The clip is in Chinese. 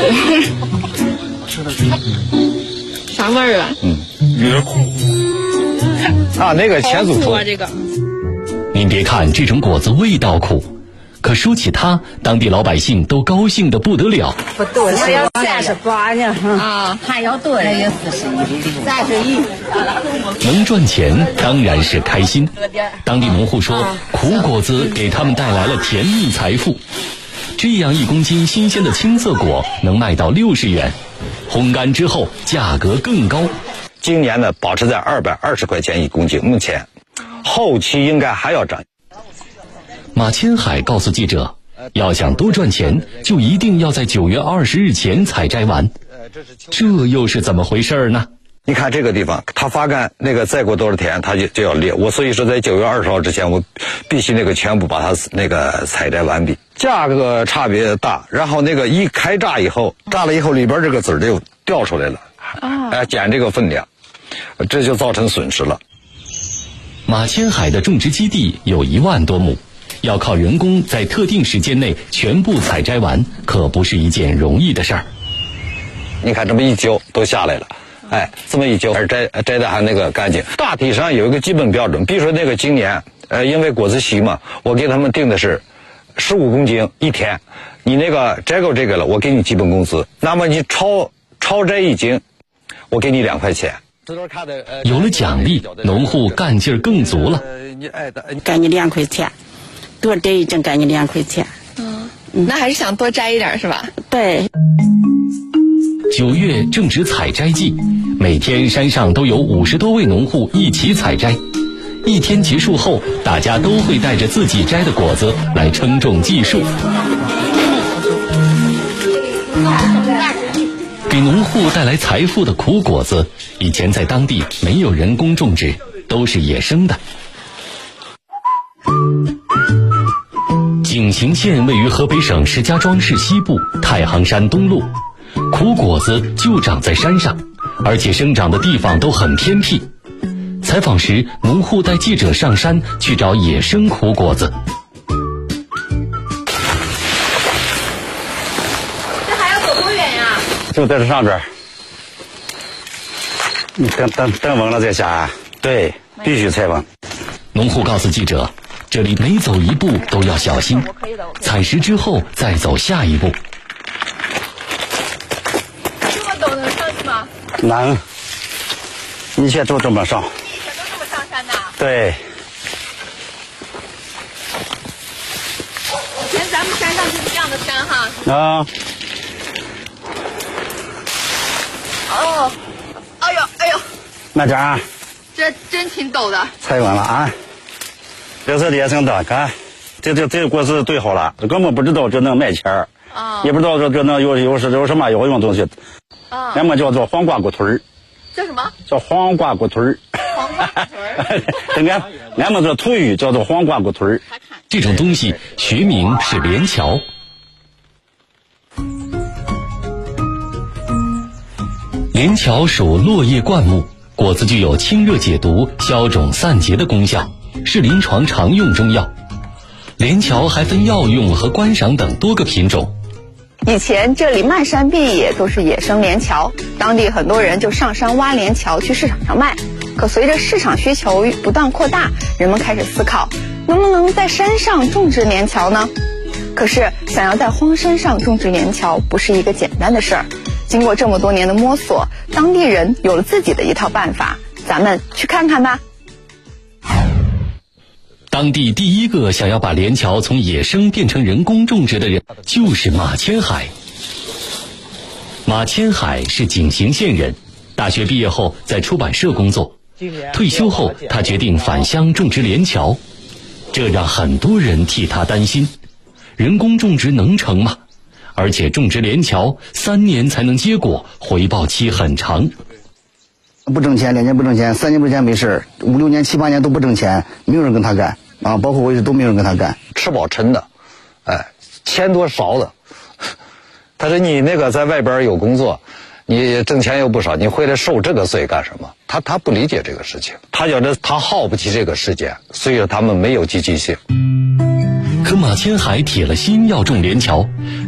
啥味儿啊？ 有点苦。 啊，那个千足苦啊，这个。 您别看这种果子味道苦，可说起它，当地老百姓都高兴得不得了。 不多，我要38呢啊，还要多了也41，31。 能赚钱当然是开心。当地农户说，苦果子给他们带来了甜蜜财富。这样1公斤新鲜的青色果能卖到60元，烘干之后价格更高。 今年呢，保持在220块钱1公斤，目前，后期应该还要涨。 马千海告诉记者，要想多赚钱，就一定要在9月20日前采摘完。这又是怎么回事呢？ 你看这个地方，它发干那个再过多少天，它就要裂。我所以说，在9月20号之前，我必须那个全部把它那个采摘完毕。价格差别大，然后那个一开榨以后，榨了以后里边这个籽儿就掉出来了，减这个分量，这就造成损失了。 马千海的种植基地有1万多亩，要靠人工在特定时间内全部采摘完，可不是一件容易的事儿。 你看这么一揪都下来了。这么一揪，摘的还那个干净。大体上有一个基本标准，比如说那个今年，因为果子稀嘛，我给他们定的是15公斤1天。你那个摘够这个了，我给你基本工资。那么你超摘1斤，我给你2块钱。 有了奖励，农户干劲儿更足了。 给你2块钱，多摘1斤给你2块钱。 那还是想多摘一点是吧？ 对。 9月正值采摘季，每天山上都有50多位农户一起采摘。一天结束后，大家都会带着自己摘的果子来称重计数。给农户带来财富的苦果子，以前在当地没有人工种植，都是野生的。景行县位于河北省石家庄市西部太行山东麓，苦果子就长在山上，而且生长的地方都很偏僻。采访时，农户带记者上山去找野生苦果子。 这还要走多远呀？ 就在这上边，你等稳了再下。对，必须采稳。 农户告诉记者，这里每走一步都要小心，采食之后再走下一步。 这么陡能上去吗？ 难，一切都这么上。 全都这么上山的？ 对。 以前咱们山上就是这样的山哈。 啊。 哦，哎呦哎呦， 慢点啊！ 这真挺陡的。 踩稳了啊！这是野生的，看，这果子对好了，根本不知道这能卖钱儿，也不知道这能有什么有用东西。俺们叫做黄瓜骨腿儿。 叫什么？ 叫黄瓜骨腿儿。 黄瓜骨腿儿。 俺们这土语叫做黄瓜骨腿儿。 这种东西学名是连翘。连翘属落叶灌木，果子具有清热解毒、消肿散结的功效，是临床常用中药。连翘还分药用和观赏等多个品种。 以前这里漫山遍野都是野生连翘，当地很多人就上山挖连翘去市场上卖。可随着市场需求不断扩大，人们开始思考，能不能在山上种植连翘呢？可是想要在荒山上种植连翘不是一个简单的事儿。经过这么多年的摸索，当地人有了自己的一套办法，咱们去看看吧。 当地第一个想要把连翘从野生变成人工种植的人，就是马千海。马千海是景行县人，大学毕业后在出版社工作，退休后他决定返乡种植连翘，这让很多人替他担心，人工种植能成吗？而且种植连翘3年才能结果，回报期很长。 不挣钱，2年不挣钱，3年不挣钱没事，5、6年、7、8年都不挣钱，没有人跟他干啊，包括我也是都没有人跟他干。 吃饱撑的，钱多少的。他说你那个在外边有工作，你挣钱又不少，你回来受这个罪干什么？他不理解这个事情，他觉得他耗不起这个时间，所以他们没有积极性。 可马千海铁了心要种连翘。